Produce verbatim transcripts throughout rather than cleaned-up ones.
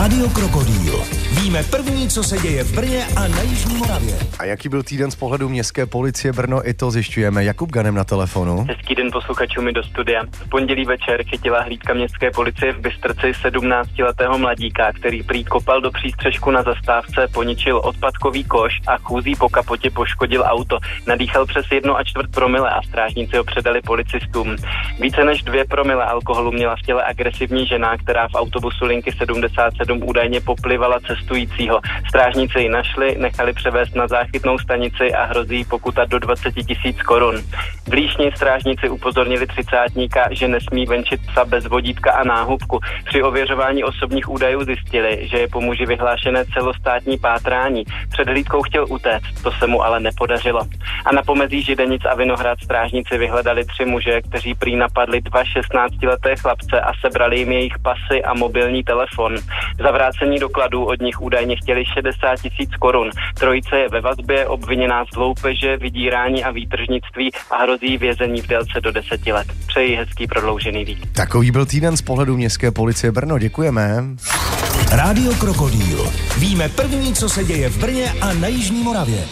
Rádio Krokodýl. Víme první, co se děje v Brně a na Jižní Moravě. A jaký byl týden z pohledu městské policie Brno, i to zjišťujeme. Jakub Ganem na telefonu. Hezký den posluchačům mi do studia. V pondělí večer chytila hlídka městské policie v Bystrci sedmnáctiletého mladíka, který prý kopal do přístřešku na zastávce, poničil odpadkový koš a chůzí po kapotě poškodil auto. Nadýchal přes jedno a čtvrt promile a strážníci ho předali policistům. Více než dvě promile alkoholu měla v těle agresivní žena, která v autobusu linky sedmdesát sedm údajně poplivala cestujícího. Strážníci ji našli, nechali převést na záchytnou stanici a hrozí pokuta do dvacet tisíc korun. V Líšni strážníci upozornili třicátníka, že nesmí venčit psa bez vodítka a náhubku. Při ověřování osobních údajů zjistili, že je po muži vyhlášené celostátní pátrání. Před hlídkou chtěl utéct, to se mu ale nepodařilo. A na pomezí Židenic a Vinohrad strážníci vyhledali tři muže, kteří prý napadli dva šestnáctileté chlapce a sebrali jim jejich pasy a mobilní telefon. Za vrácení dokladů od nich údajně chtěli šedesát tisíc korun. Trojice je ve vazbě, obviněná z loupeže, vydírání a výtržnictví a hrozí vězení v délce do deseti let. Přeji hezký prodloužený víkend. Takový byl týden z pohledu městské policie Brno, děkujeme. Rádio Krokodýl. Víme první, co se děje v Brně a na Jižní Moravě.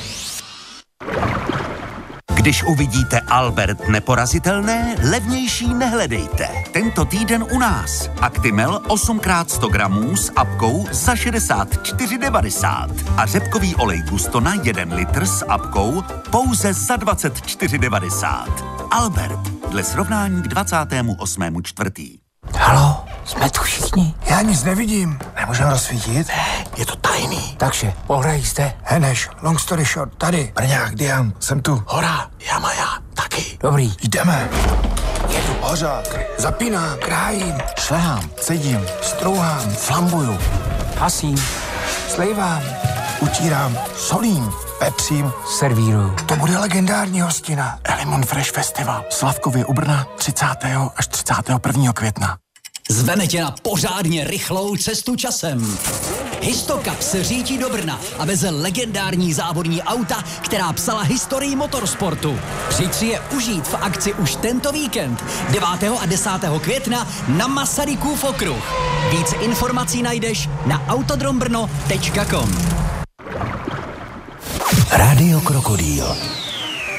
Když uvidíte Albert neporazitelné, levnější nehledejte. Tento týden u nás. Actimel osm krát sto gramů s apkou za šedesát čtyři devadesát. A řepkový olej Gustona jeden litr s apkou pouze za dvacet čtyři devadesát. Albert, dle srovnání k dvacátému osmému čtvrtý. Haló, jsme tu všichni. Já nic nevidím. Nemůžeme rozsvítit? Ne, je to tajný. Takže, pohrají jste? Heneš, long story short, tady. Brňák, Dian, jsem tu. Hora, Jama, já, taky. Dobrý. Jdeme. Jedu. Hořák, zapínám, krájím, Šlehám, cedím, strouhám, flambuju, hasím, slejvám, utírám, solím, pepřím, servíruju. To bude legendární hostina. Elimon Fresh Festival. Slavkově u Brna třicátého až třicátého prvního května. Zveme tě na pořádně rychlou cestu časem. Histocup se řítí do Brna a veze legendární závodní auta, která psala historii motorsportu. Přijď si je užít v akci už tento víkend, devátého a desátého května na Masarykův okruh. Více informací najdeš na autodrombrno tečka com. Rádio Krokodýl.